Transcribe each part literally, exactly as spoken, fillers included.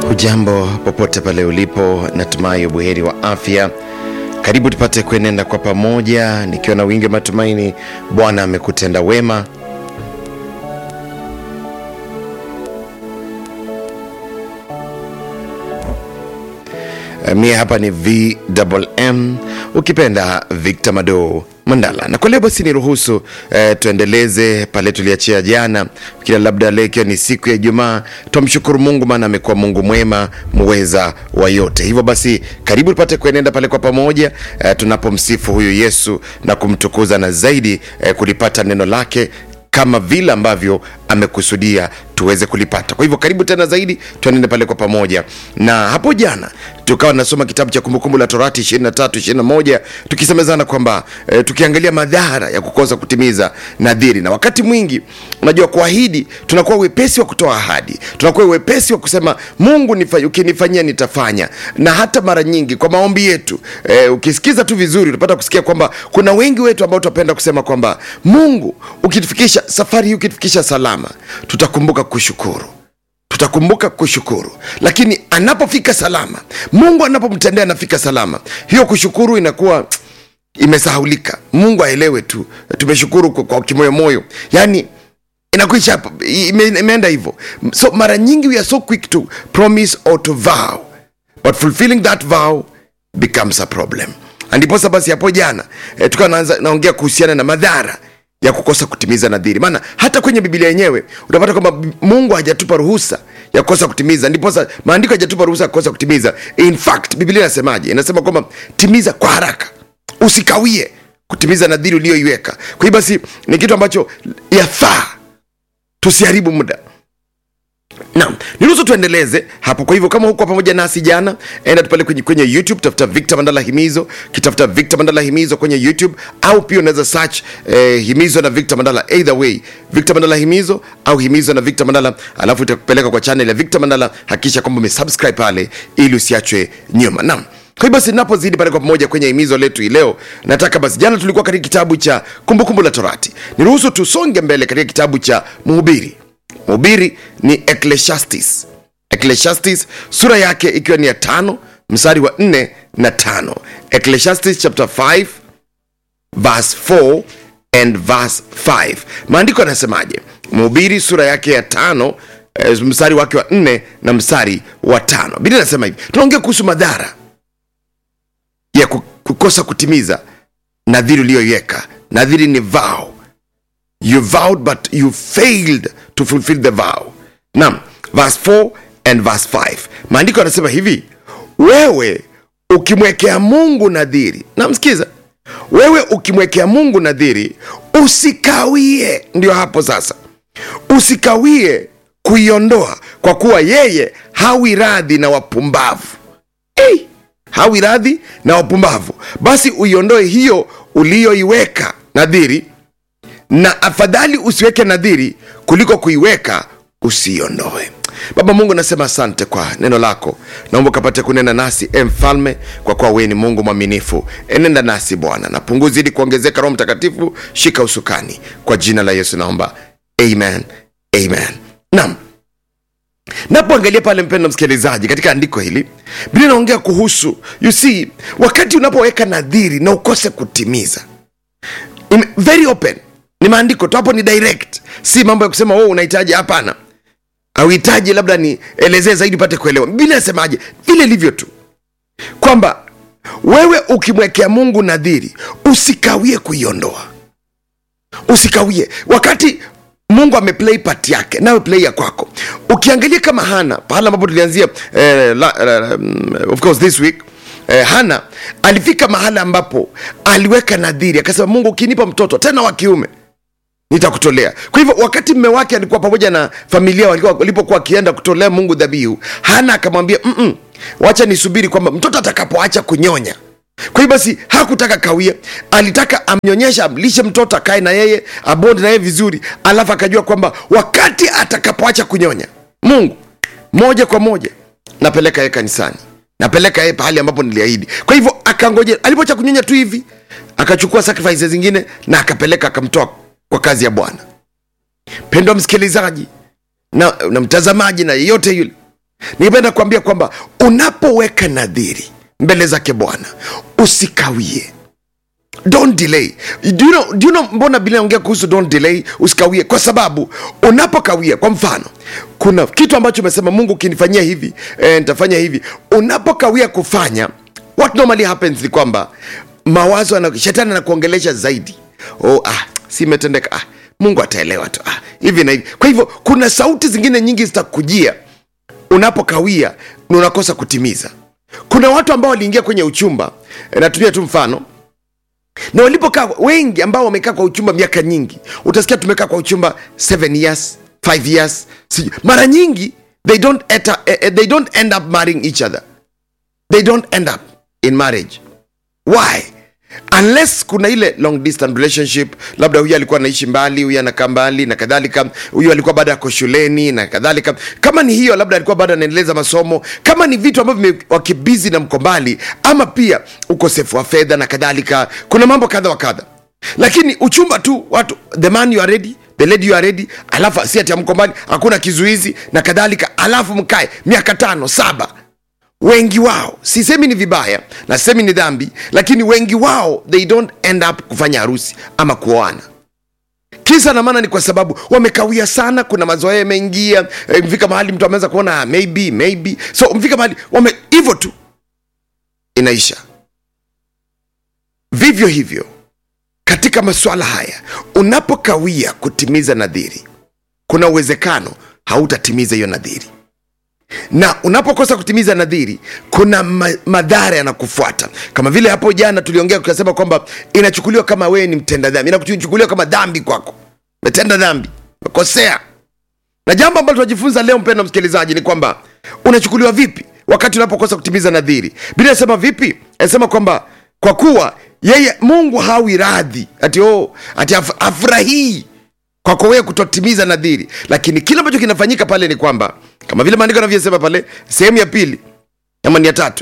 Hujambo popote pale ulipo, natumai ubuheri wa afya. Karibu tupate kuenenda kwa pamoja, nikiwa na wingi matumaini Bwana amekutenda wema. Mie hapa ni V M M, ukipenda Victor Mado Mandala. Na kwa leo basi niruhusu eh, tuendeleze pale tuliachia jana. Kila labda leo ikiwa ni siku ya Ijumaa, tumshukuru Mungu maana amekuwa Mungu mwema, muweza wa yote. Hivyo basi karibu tupate kuenenda pale kwa pamoja, eh, tunapomsifu huyu Yesu na kumtukuza na zaidi eh, kulipata neno lake kama vile ambavyo amekusudia tuweze kulipata. Kwa hivyo karibu tena zaidi, tuende pale kwa pamoja. Na hapo jana tukawa nasoma kitabu cha Kumbukumbu la Torati ishirini na tatu ishirini na moja, tukisemezana kwamba e, tukiangalia madhara ya kukosa kutimiza nadhiri. Na wakati mwingi unajua kuahidi, tunakuwa wepesi wa kutoa ahadi, tunakuwa wepesi wa kusema Mungu nifanye, ukinifanyia nitafanya. Na hata mara nyingi kwa maombi yetu e, ukisikiza tu vizuri utapata kusikia kwamba kuna wengi wetu ambao tunapenda kusema kwamba Mungu ukitufikisha safari hii, ukitufikisha salama, tutakumbuka kushukuru, tutakumbuka kushukuru. Lakini anapofika salama, Mungu anapomtendea anafika salama, hiyo kushukuru inakuwa imesahulika. Mungu aelewe tu tumeshukuru kwa, kwa kimoyo moyo, yani inakuisha hapo, ime, imeenda hivyo. So mara nyingi we are so quick to promise or to vow, but fulfilling that vow becomes a problem. Andiposa basi hapo jana e, tukawa naanza naongea kuhusiana na madhara ya kukosa kutimiza nadhiri. Maana hata kwenye Biblia yenyewe utapata kwamba Mungu hajatupa ruhusa ya kukosa kutimiza. Ndipo maandiko hajatupa ruhusa ya kukosa kutimiza. In fact, Biblia inasemaje? Inasema kwamba timiza kwa haraka, usikawie kutimiza nadhiri uliyoiweka. Kwa hiyo basi ni kitu ambacho yafaa tusiharibu muda. Naam, niruhusu tuendeleze hapo. Kwa hivyo kama huko pamoja nasi jana, enda tupale kwenye, kwenye YouTube, tafuta Victor Mandala Himizo, kitafuta Victor Mandala Himizo kwenye YouTube, au pia unaweza search eh, Himizo na Victor Mandala. Either way, Victor Mandala Himizo au Himizo na Victor Mandala, alafu itakupeleka kwa channel ya Victor Mandala. Hakikisha kwamba umesubscribe pale ili usiachwe nyuma. Naam. Kwa hiyo basi ninapozidi pale kwa pamoja kwenye himizo letu leo, nataka basi, jana tulikuwa katika kitabu cha Kumbukumbu la Torati. Niruhusu tusonge mbele katika kitabu cha Mhubiri. Mhubiri ni Ecclesiastes. Ecclesiastes sura yake ikiwa ni ya tano, mstari wa nne na tano. Ecclesiastes chapter five verse four and verse five. Maandiko yanasemaje? Mhubiri sura yake ya tano, eh, mstari wake wa nne na mstari wa tano. Biblia inasema hivi. Tunaongea kuhusu madhara ya kukosa kutimiza nadhiri uliyoiweka. Nadhiri ni vow. You vowed but you failed to fulfill the vow. Naam, verse four and verse five. Maandiko yanasema hivi: wewe ukimwekea Mungu nadhiri, na msikiza, wewe ukimwekea Mungu nadhiri, usikawie. Ndio hapo sasa, usikawie kuiondoa, kwa kuwa yeye hawi radhi na wapumbavu. Hey, hawi radhi na wapumbavu. Basi uiondoe hiyo uliyoiweka nadhiri, na afadhali usiweke nadhiri kuliko kuiweka usiondoe. Baba Mungu, nasema asante kwa neno lako. Naomba kapate kunena nasi, e Mfalme, kwa kuwa wewe ni Mungu mwaminifu. Enenda nasi Bwana, na punguzi zidi kuongezeka. Roho Mtakatifu shika usukani, kwa jina la Yesu naomba, amen, amen. Naam, napoangalia pale, mpendwa msikilizaji, katika andiko hili Biblia inaongea kuhusu, you see, wakati unapoweka nadhiri na ukose kutimiza. In, very open. Ni maandiko tu hapo, ni direct. Si mambo ya kusema wewe unahitaji, hapana. Hauhitaji labda ni elezee zaidi pate kuelewa. Biblia inasemaje? Vile ilivyo tu, kwamba wewe ukimwekea Mungu nadhiri, usikawie kuiondoa. Usikawie. Wakati Mungu ameplay part yake, nawe play ya kwako. Ukiangalia kama Hana, pale ambapo tulianzia eh, uh, of course this week, eh, Hana alifika mahala ambapo aliweka nadhiri, akasema Mungu ukinipa mtoto tena wa kiume nitakutolea. Kwa hivyo wakati mume wake alikuwa pamoja na familia walikuwa walipokuwa akienda kutolea Mungu dhabihu, Hana akamwambia mm, -mm wacha nisubiri kwamba mtoto atakapoacha kunyonya. Kwa hiyo basi hakutaka kawia, alitaka amnyonyesha, amlishe mtoto, akae na yeye, abonde na yeye vizuri, alafu akajua kwamba wakati atakapoacha kunyonya, Mungu moja kwa moja napeleka yeye kanisani, napeleka yeye pahali ambapo niliahidi. Kwa hivyo akangoja, alipoacha kunyonya tu hivi akachukua sacrifices zingine na akapeleka, akamtoa kwa kazi ya Bwana. Pendwa msikilizaji na, na mtazamaji na yeyote yule, ningependa kuambia kwamba unapoweka nadhiri mbele zake Bwana, usikawie. Don't delay. Do you know, do you know mbona Biblia inaongea kuhusu don't delay, usikawie? Kwa sababu unapokawia, kwa mfano, kuna kitu ambacho umesema Mungu ukinifanyia hivi, eh, nitafanya hivi. Unapokawia kufanya, what normally happens ni kwamba mawazo na shetani anakuongelesha zaidi. Oh, ah, si imetendeka. Ah, Mungu ataelewa tu. Ah, hivi na hivi. Kwa hivyo kuna sauti zingine nyingi zitakujia unapokawia na unakosa kutimiza. Kuna watu ambao waliingia kwenye uchumba, eh, natumia tu mfano, na walipokaa, wengi ambao wamekaa kwa uchumba miaka nyingi, utasikia tumekaa kwa uchumba seven years, five years. Mara nyingi they don't enter, uh, they don't end up marrying each other. They don't end up in marriage. Why? Unless kuna ile long distance relationship, labda huyu alikuwa anaishi mbali, huyu anakaa mbali na kadhalika, huyu alikuwa bado yako shuleni na kadhalika. Kama ni hiyo, labda alikuwa bado anaendeleza masomo. Kama ni vitu ambavyo wakibizi na mko mbali, ama pia ukosefu wa fedha na kadhalika, kuna mambo kadha wa kadha. Lakini uchumba tu, watu, the man you are ready, the lady you are ready, alafu si ati mko mbali, hakuna kizuizi na kadhalika, alafu mkae miaka tano, saba. Wengi wao, sisemi ni vibaya na sisemi ni dhambi, lakini wengi wao they don't end up kufanya harusi ama kuoana. Kisa na maana ni kwa sababu wamekawia sana. Kuna mazoea yameingia, e, mfika mahali mtu ameanza kuona maybe maybe, so mfika mahali wame hivyo tu, inaisha. Vivyo hivyo katika masuala haya, unapokawia kutimiza nadhiri, kuna uwezekano hautatimiza hiyo nadhiri. Na unapokosa kutimiza nadhiri, kuna ma- madhara yanakufuata. Kama vile hapo jana tuliongea tukasema kwamba inachukuliwa kama wewe ni mtenda dhambi, inachukuliwa kama dhambi kwako. Umetenda dhambi, umekosea. Na jambo ambalo tunajifunza leo, mpendwa msikilizaji, ni kwamba unachukuliwa vipi wakati unapokosa kutimiza nadhiri. Biblia inasema vipi? Inasema kwamba kwa kuwa yeye Mungu hawi radhi, ati oh, ati af, afurahii kwa kwa wewe kutotimiza nadhiri. Lakini kile ambacho kinafanyika pale ni kwamba, kama vile maandiko yanavyosema pale sehemu ya pili ama ni ya tatu,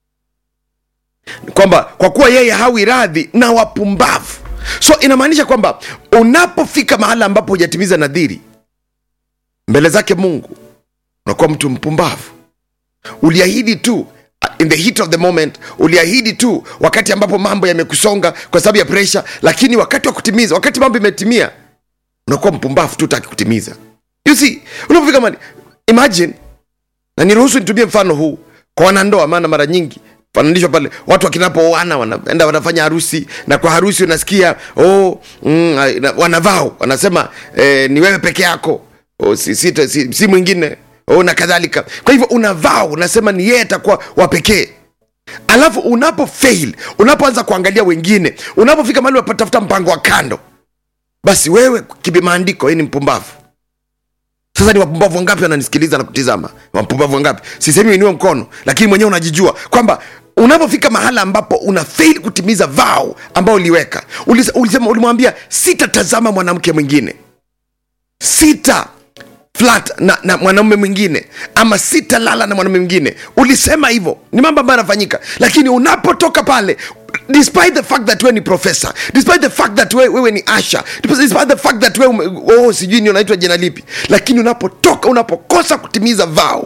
kwamba kwa kuwa yeye hawi radhi na wapumbavu. So inamaanisha kwamba unapofika mahala ambapo hujatimiza nadhiri mbele zake Mungu, unakuwa mtu mpumbavu. Uliahidi tu in the heat of the moment, uliahidi tu wakati ambapo mambo yamekusonga kwa sababu ya pressure, lakini wakati wa kutimiza, wakati mambo imetimia, unakuwa mpumbavu tu, hutaki kutimiza. You see, unapofika mahali, imagine, na niruhusu nitumie mfano huu kwa wanandoa, maana mara nyingi fananishwa pale watu wakinapoana wanaenda wanafanya harusi, na kwa harusi unasikia oh mm, wanavao wanasema eh, ni wewe peke yako, oh, si, si, si, si mwingine, oh, na kadhalika. Kwa hivyo unavao unasema ni yeye atakuwa wa pekee. Alafu unapo fail, unapoanza kuangalia wengine, unapofika mahali unapatafuta mpango wa kando, basi wewe kibimaandiko wewe ni mpumbavu. Sasa ni wapumbavu wangapi wananisikiliza na kutizama? Wapumbavu wangapi? Sisemi uinue mkono, lakini mwenyewe unajijua kwamba unapofika mahala ambapo una fail kutimiza vow ambao uliweka. Ulisema, ulimwambia sitatazama mwanamke mwingine, sita flat na, na mwanamume mwingine, ama sitalala na mwanamume mwingine. Ulisema hivyo. Ni mambo ambayo yanafanyika. Lakini unapotoka pale, despite the fact that wewe ni professor, despite the fact that wewe, wewe ni asha, despite the fact that wewe oh sijui ni unaitwa jina lipi, lakini unapotoka, unapokosa kutimiza vow,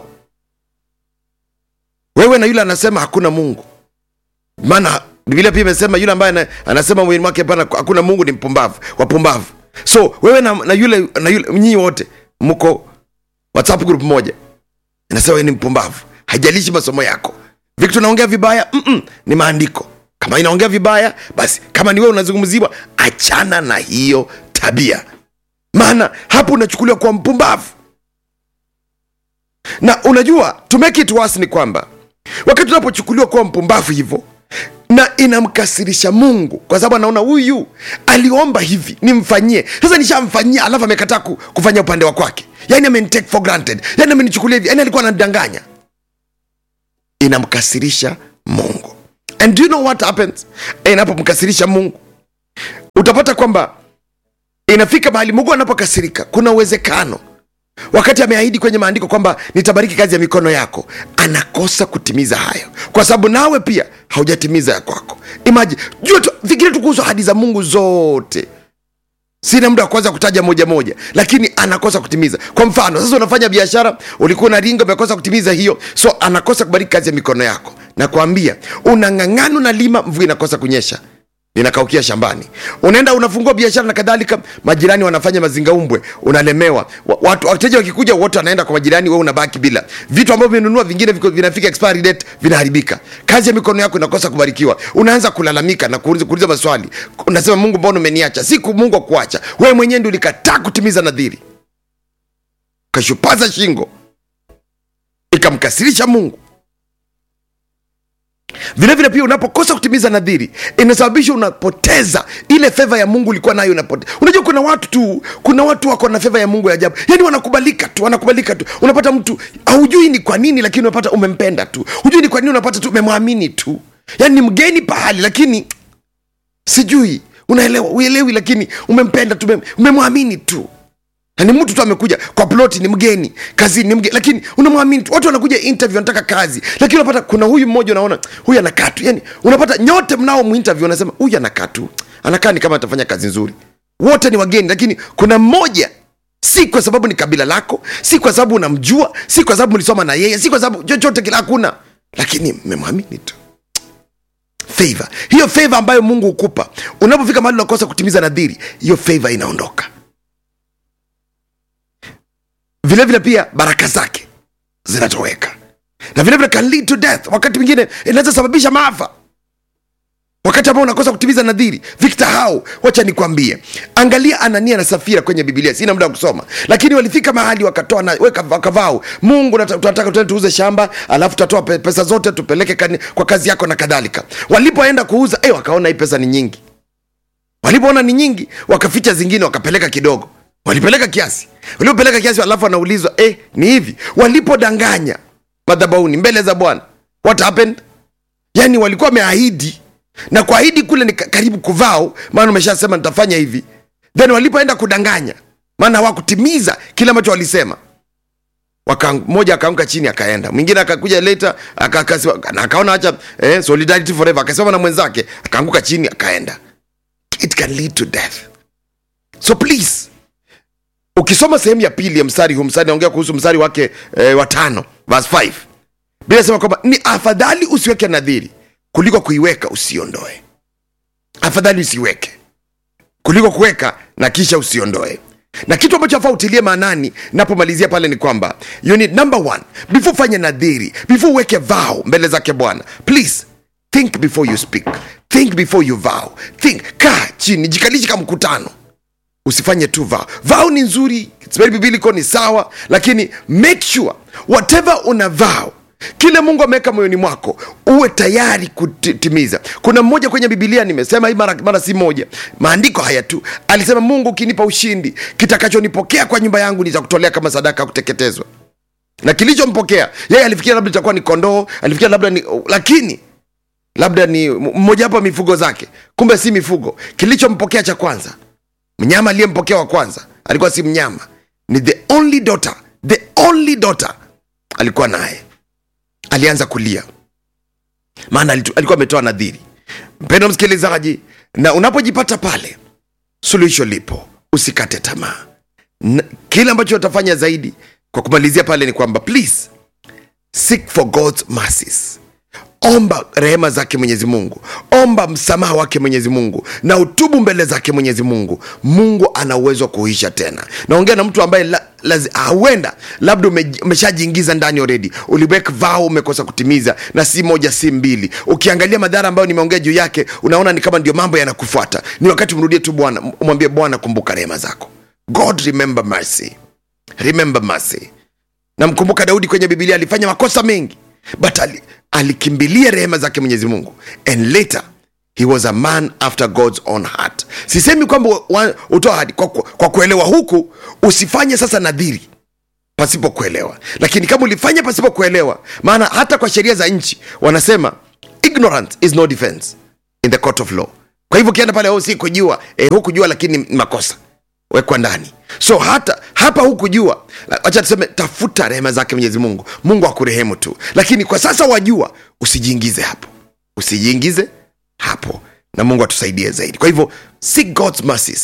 wewe na yule anasema hakuna Mungu. Maana Biblia pia imesema yule ambaye anasema mwili wake hapana hakuna Mungu ni mpumbavu, wapumbavu. So wewe na, na yule na yule nyinyi wote mko WhatsApp group moja, inasema wewe ni mpumbavu. Haijalishi masomo yako. Victor naongea vibaya, mm, -mm ni maandiko. Kama inaongea vibaya, basi kama ni wewe unazungumziwa, achana na hiyo tabia. Maana hapo unachukuliwa kwa mpumbavu. Na unajua, to make it worse ni kwamba wakati unapochukuliwa kwa mpumbavu hivyo, na inamkasirisha Mungu, kwa sababu anaona huyu aliomba hivi nimfanyie, sasa nishamfanyia, alafu amekataa kufanya upande wa kwake. Yaani ame take for granted, yaani amenichukulia hivi, yaani alikuwa anadanganya. Inamkasirisha Mungu. And do you know what happens? Inapomkasirisha Mungu, utapata kwamba inafika mahali Mungu anapokasirika, kuna uwezekano wakati ameahidi kwenye maandiko kwamba nitabariki kazi ya mikono yako, anakosa kutimiza hayo, kwa sababu nawe pia haujatimiza ya kwako. Imagine, jua tu, fikiria tu kuhusu ahadi za Mungu zote. sina muda wa kwanza kutaja moja moja, lakini anakosa kutimiza. Kwa mfano, sasa unafanya biashara, ulikuwa na ringa, umekosa kutimiza hiyo, so anakosa kubariki kazi ya mikono yako. Na kuambia, unang'ang'ana na lima, mvua inakosa kunyesha, inakaukia shambani. Unaenda unafungua biashara na kadhalika, majirani wanafanya mazingaumbwe, unalemewa. Watu wateja wakikuja wote wanaenda kwa majirani, wewe unabaki bila. Vitu ambavyo umenunua vingine vinafika expiry date, vinaharibika. Kazi ya mikono yako inakosa kubarikiwa. Unaanza kulalamika na kuuliza kuuliza maswali. Unasema, Mungu mbona umeniacha? Siku Mungu akuacha. Wewe mwenyewe ndio ulikataa kutimiza nadhiri. Kashupaza shingo, ikamkasirisha Mungu. Vile vile pia unapokosa kutimiza nadhiri, inasababisha unapoteza ile favor ya Mungu ulikuwa nayo, unapoteza. Unajua kuna watu tu, kuna watu wako na favor ya Mungu ya ajabu. Yaani wanakubalika tu, wanakubalika tu. Unapata mtu hujui ni kwa nini, lakini unapata umempenda tu. Hujui ni kwa nini, unapata tu umemwamini tu. Yaani ni mgeni pahali, lakini sijui, unaelewa, uelewi, lakini umempenda tu, umemwamini tu. Na ni mtu tu amekuja kwa ploti, ni mgeni, kazi ni mgeni, lakini unamwamini tu. Watu wanakuja interview wanataka kazi, lakini unapata kuna huyu mmoja unaona huyu anakaa tu. Yaani unapata nyote mnao muinterview unasema huyu anakaa tu, anakaa ni kama atafanya kazi nzuri. Wote ni wageni, lakini kuna mmoja, si kwa sababu ni kabila lako, si kwa sababu unamjua, si kwa sababu mlisoma na yeye, si kwa sababu chochote kila, hakuna, lakini mmemwamini tu. Favor, hiyo favor ambayo Mungu hukupa unapofika mahali unakosa kutimiza nadhiri, hiyo favor inaondoka. Vile vile pia baraka zake zinatoweka, na vile vile can lead to death. Wakati mwingine inaweza sababisha maafa wakati ambao unakosa kutimiza nadhiri. Victor Hao, wacha nikwambie, angalia Anania na Safira kwenye Biblia. Sina muda wa kusoma, lakini walifika mahali wakatoa na weka wakavao, Mungu tunataka tuende tuuze shamba, alafu tutatoa pesa zote tupeleke kwa kazi yako na kadhalika. Walipoenda kuuza, eh wakaona hii pesa ni nyingi. Walipoona ni nyingi, wakaficha zingine wakapeleka kidogo. Walipeleka kiasi. Walipeleka kiasi, alafu wanaulizwa, eh ni hivi. Walipodanganya madhabahuni mbele za Bwana, what happened? Yani walikuwa wameahidi, na kuahidi kule ni karibu kuvao, maana umeshasema nitafanya hivi. Then walipoenda kudanganya, maana hawakutimiza kile ambacho walisema, waka mmoja akaanguka chini akaenda, mwingine akakuja later akakasiwa na akaona acha eh, solidarity forever, akasema na mwenzake, akaanguka chini akaenda. It can lead to death. So please, ukisoma sehemu ya pili ya mstari huu, mstari naongea kuhusu mstari wake eh, wa tano, verse five. Bila sema kwamba ni afadhali usiweke nadhiri kuliko kuiweka usiondoe. Afadhali usiweke kuliko kuweka na kisha usiondoe. Na kitu ambacho afaa utilie maanani napomalizia pale ni kwamba you need, number one, before fanya nadhiri, before uweke vow mbele zake Bwana, please think before you speak, think before you vow, think. Kaa chini, jikalishe kama mkutano. Usifanye tu vow. Vow ni nzuri, it's very biblical, ni sawa, lakini make sure whatever una vow, kile Mungu ameweka moyoni mwako, uwe tayari kutimiza. Kuna mmoja kwenye Biblia, nimesema hii mara, mara si moja, maandiko haya tu, alisema, Mungu ukinipa ushindi, kitakachonipokea kwa nyumba yangu nitakutolea kama sadaka kuteketezwa. Na kilichompokea yeye, alifikiria labda itakuwa ni kondoo, alifikiria labda ni, lakini labda ni mmoja hapa mifugo zake, kumbe si mifugo. Kilichompokea cha kwanza, mnyama aliyempokea wa kwanza alikuwa si mnyama, ni the only daughter, the only daughter alikuwa naye. Alianza kulia, maana alikuwa ametoa nadhiri. Mpendwa msikilizaji, na unapojipata pale, suluhisho lipo, usikate tamaa. Kile ambacho utafanya zaidi kwa kumalizia pale ni kwamba please seek for God's mercies. Omba rehema zake Mwenyezi Mungu, omba msamaha wake Mwenyezi Mungu, na utubu mbele zake Mwenyezi Mungu. Mungu ana uwezo kuisha tena. Naongea na mtu ambaye la, huenda labda umeshajiingiza ndani already, uliweka vow umekosa kutimiza, na si moja si mbili. Ukiangalia madhara ambayo nimeongea juu yake, unaona ni kama ndio mambo yanakufuata. Ni wakati mrudie tu Bwana, umwambie Bwana, kumbuka rehema zako. God remember mercy, remember mercy. Na mkumbuka Daudi kwenye Biblia, alifanya makosa mengi, but ali, alikimbilia rehema zake Mwenyezi Mungu, and later he was a man after God's own heart. Sisemi kwamba utoa ahadi kwa, kwa kuelewa huku, usifanye sasa nadhiri pasipo kuelewa. Lakini kama ulifanya pasipo kuelewa, maana hata kwa sheria za nchi wanasema ignorance is no defense in the court of law. Kwa hivyo kienda pale, oh si kujua, eh huku jua lakini makosa, wekwa ndani. So hata hapa huku jua, acha tuseme tafuta rehema zake Mwenyezi Mungu, Mungu akurehemu tu. Lakini kwa sasa wajua, usijiingize hapo, usijiingize hapo, na Mungu atusaidie zaidi. Kwa hivyo seek God's mercies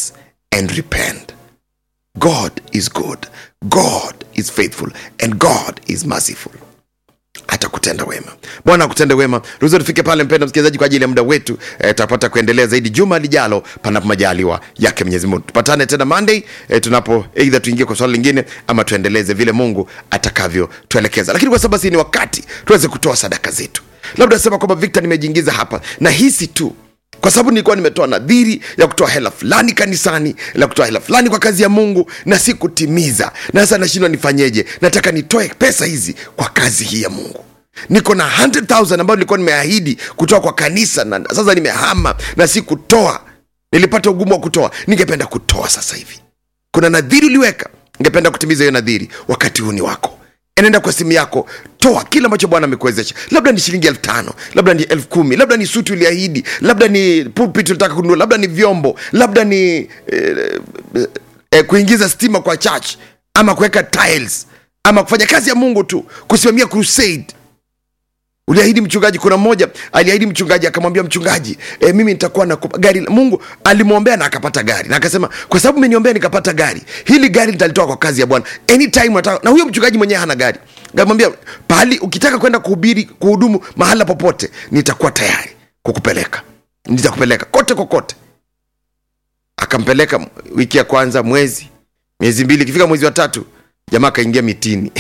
and repent. God is good, God is faithful, and God is merciful. Atakutenda wema. Bwana akutende wema. Ruhusu tufike pale mpendwa msikilizaji kwa ajili ya muda wetu. E, tutapata kuendelea zaidi juma lijalo panapo majaliwa yake Mwenyezi Mungu. Tupatane tena Monday e, tunapo either tuingie kwa swali lingine ama tuendeleze vile Mungu atakavyo tuelekeza. Lakini kwa sababu si ni wakati tuweze kutoa sadaka zetu. Labda sema kwamba Victor, nimejiingiza hapa na hisi tu kwa sababu nilikuwa nimetoa nadhiri ya kutoa hela fulani kanisani, la kutoa hela fulani kwa kazi ya Mungu na si kutimiza. Na sasa nashindwa nifanyeje? Nataka nitoe pesa hizi kwa kazi hii ya Mungu. Niko na one hundred thousand ambayo nilikuwa nimeahidi kutoa kwa kanisa na sasa nimehama na si kutoa. Nilipata ugumu wa kutoa. Ningependa kutoa sasa hivi. Kuna nadhiri uliweka, ningependa kutimiza hiyo nadhiri. Wakati huu ni wako. Enenda kwa simu yako, toa kila ambacho Bwana amekuwezesha. Labda ni shilingi elfu tano, labda ni elfu kumi, labda ni suti uliahidi, labda ni pulpit unataka kununua, labda ni vyombo, labda ni eh, eh, kuingiza stima kwa church, ama kuweka tiles, ama kufanya kazi ya Mungu tu, kusimamia crusade. Uliahidi mchungaji, kuna mmoja aliahidi mchungaji akamwambia mchungaji, e, mimi nitakuwa na gari. Mungu alimwombea na akapata gari. Na akasema kwa sababu umeniombea nikapata gari, hili gari nitalitoa kwa kazi ya Bwana. Anytime nataka. Na huyo mchungaji mwenyewe hana gari. Akamwambia pahali ukitaka kwenda kuhubiri, kuhudumu mahala popote, nitakuwa tayari kukupeleka. Nitakupeleka kote kokote. Akampeleka wiki ya kwanza, mwezi, miezi mbili, ikifika mwezi wa tatu, jamaa kaingia mitini.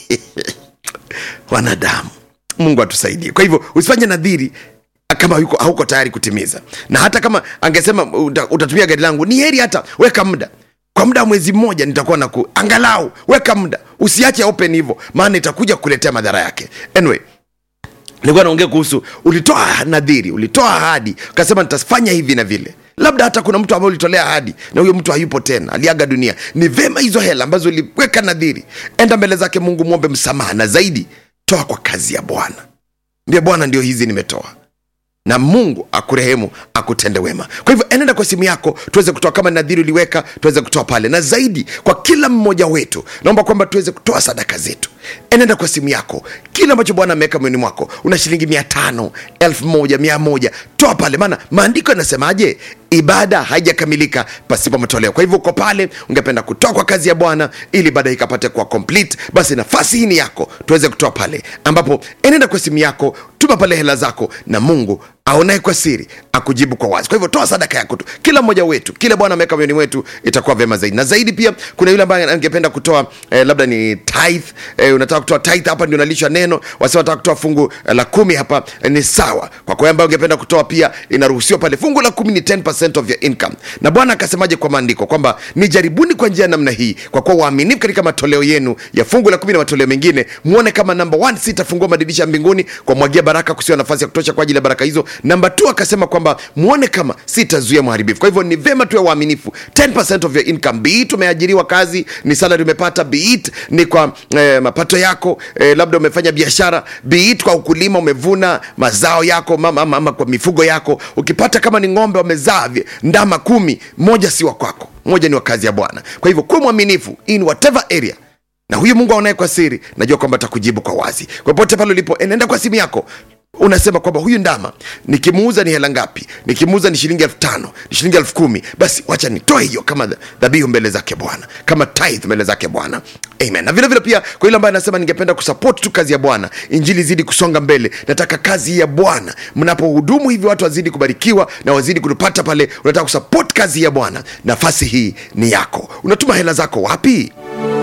Wanadamu. Mungu atusaidie. Kwa hivyo usifanye nadhiri kama yuko hauko tayari kutimiza. Na hata kama angesema utatumia gari langu, ni heri hata weka muda. Kwa muda mwezi mmoja nitakuwa na ku angalau weka muda. Usiache open hivyo, maana itakuja kukuletea madhara yake. Anyway, nilikuwa naongea kuhusu ulitoa nadhiri, ulitoa ahadi, ukasema nitafanya hivi na vile. Labda hata kuna mtu ambaye ulitolea ahadi na huyo mtu hayupo tena, aliaga dunia. Ni vema hizo hela ambazo uliweka nadhiri, enda mbele zake Mungu, muombe msamaha, na zaidi toa kwa kazi ya Bwana. Ndiye Bwana, ndio hizi nimetoa. Na Mungu akurehemu, akutende wema. Kwa hivyo enenda kwa simu yako, tuweze kutoa kama nadhiri uliweka, tuweze kutoa pale. Na zaidi kwa kila mmoja wetu, naomba kwamba tuweze kutoa sadaka zetu. Enenda kwa simu yako, kila ambacho Bwana ameweka moyoni mwako, una shilingi mia tano, elfu moja, mia moja, toa pale. Maana maandiko yanasemaje? Ibada haijakamilika pasipo matoleo. Kwa hivyo uko pale, ungependa kutoa kwa kazi ya Bwana ili ibada ikapate kuwa complete, basi nafasi hii ni yako, tuweze kutoa pale. Ambapo enenda kwa simu yako, tuma pale hela zako, na Mungu aonaye kwa siri akujibu kwa wazi. Kwa hivyo toa sadaka yako tu, kila mmoja wetu, kile Bwana ameweka moyoni mwetu, itakuwa vema zaidi. Na zaidi pia kuna yule ambaye angependa kutoa eh, labda ni tithe, eh, unataka kutoa tithe, hapa ndio nalisha neno. Wasema unataka kutoa fungu eh, la kumi, hapa eh, ni sawa. Kwa kwa ambaye ungependa kutoa pia inaruhusiwa pale. Fungu la kumi ni ten percent of your income. Na Bwana akasemaje kwa maandiko? Kwamba nijaribuni kwa njia namna hii, kwa kuwa waaminifu katika matoleo yenu ya fungu la kumi na matoleo mengine, muone kama number one, sitafungua madirisha mbinguni kwa mwagia baraka kusiwa nafasi ya kutosha kwa ajili ya baraka hizo. Number two, akasema kwamba muone kama sitazuia mharibifu. Kwa hivyo ni vema tuwe waaminifu. ten percent of your income, be it umeajiriwa kazi, ni salary umepata, be it ni kwa eh, mapato yako, eh, labda umefanya biashara, be it kwa ukulima umevuna mazao yako, mama, mama kwa mifugo yako. Ukipata kama ni ng'ombe wamezaa ndama kumi, moja si wa kwako, moja ni wa kazi ya Bwana. Kwa hivyo kuwa mwaminifu in whatever area, na huyu Mungu aonaye kwa siri, najua kwamba atakujibu kwa wazi. Kwa popote pale ulipo, enenda kwa simu yako, unasema kwamba huyu ndama nikimuuza ni hela ngapi? Nikimuuza ni shilingi elfu tano, ni shilingi elfu kumi, basi wacha nitoe hiyo kama dhabihu mbele zake Bwana, kama tithe mbele zake Bwana. Amen. Na vile vile pia kwa yule ambaye anasema ningependa kusupport tu kazi ya Bwana, injili zidi kusonga mbele, nataka kazi ya Bwana, mnapohudumu hivi watu wazidi kubarikiwa na wazidi kupata pale, unataka kusupport kazi ya Bwana, nafasi hii ni yako. Unatuma hela zako wapi?